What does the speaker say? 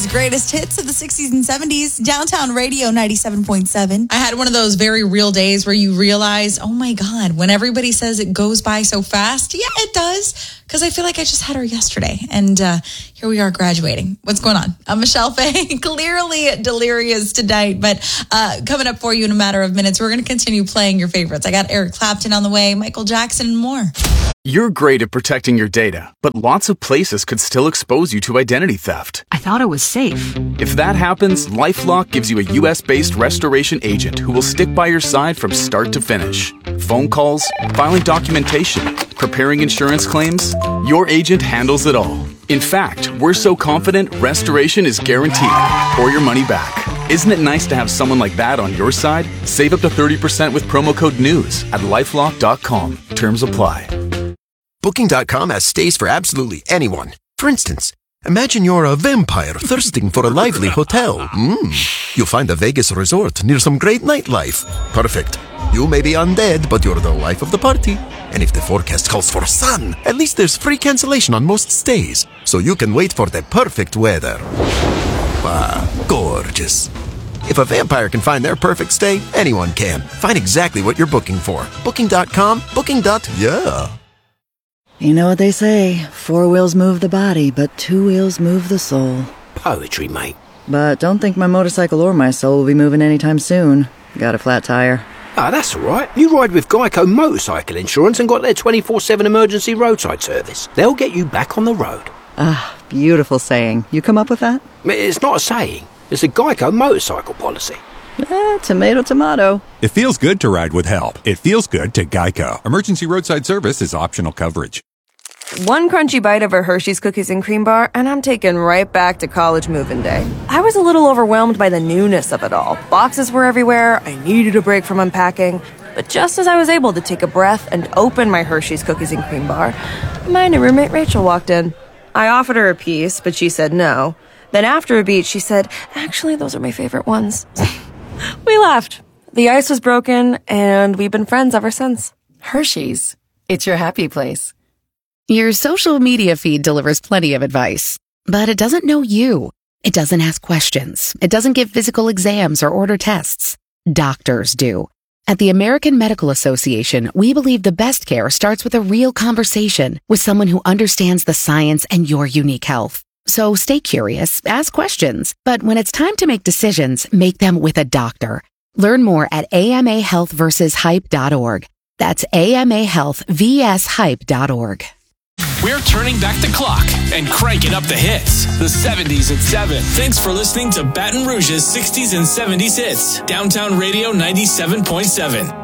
greatest hits of the 60s and 70s. Downtown Radio 97.7. I had one of those very real days where you realize, oh my God, when everybody says it goes by so fast, yeah, it does. Because I feel like I just had her yesterday. And here we are graduating. What's going on? I'm Michelle Fay, clearly delirious tonight. But coming up for you in a matter of minutes, we're going to continue playing your favorites. I got Eric Clapton on the way, Michael Jackson, and more. You're great at protecting your data, but lots of places could still expose you to identity theft. I thought it was safe. If that happens, LifeLock gives you a U.S.-based restoration agent who will stick by your side from start to finish. Phone calls, filing documentation, preparing insurance claims, your agent handles it all. In fact, we're so confident restoration is guaranteed or your money back. Isn't it nice to have someone like that on your side? Save up to 30% with promo code NEWS at LifeLock.com. Terms apply. Booking.com has stays for absolutely anyone. For instance, imagine you're a vampire thirsting for a lively hotel. You'll find a Vegas resort near some great nightlife. Perfect. You may be undead, but you're the life of the party. And if the forecast calls for sun, at least there's free cancellation on most stays, so you can wait for the perfect weather. Ah, gorgeous. If a vampire can find their perfect stay, anyone can. Find exactly what you're booking for. Booking.com, booking.yeah. You know what they say, 4 wheels move the body, but 2 wheels move the soul. Poetry, mate. But don't think my motorcycle or my soul will be moving anytime soon. Got a flat tire. Ah, that's all right. You ride with Geico Motorcycle Insurance and got their 24/7 emergency roadside service. They'll get you back on the road. Ah, beautiful saying. You come up with that? It's not a saying. It's a Geico motorcycle policy. Tomato, tomato. It feels good to ride with help. It feels good to Geico. Emergency roadside service is optional coverage. One crunchy bite of a Hershey's Cookies and Cream Bar, and I'm taken right back to college move-in day. I was a little overwhelmed by the newness of it all. Boxes were everywhere. I needed a break from unpacking. But just as I was able to take a breath and open my Hershey's Cookies and Cream Bar, my new roommate Rachel walked in. I offered her a piece, but she said no. Then after a beat, she said, actually, those are my favorite ones. We laughed. The ice was broken, and we've been friends ever since. Hershey's. It's your happy place. Your social media feed delivers plenty of advice, but it doesn't know you. It doesn't ask questions. It doesn't give physical exams or order tests. Doctors do. At the American Medical Association, we believe the best care starts with a real conversation with someone who understands the science and your unique health. So stay curious, ask questions, but when it's time to make decisions, make them with a doctor. Learn more at amahealthversushype.org. That's amahealthvshype.org. We're turning back the clock and cranking up the hits. The 70s at 7. Thanks for listening to Baton Rouge's 60s and 70s hits. Downtown Radio 97.7.